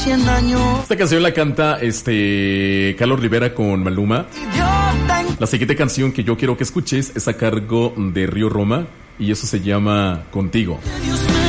100 años. Esta canción la canta Carlos Rivera con Maluma. La siguiente canción que yo quiero que escuches es a cargo de Río Roma y eso se llama Contigo.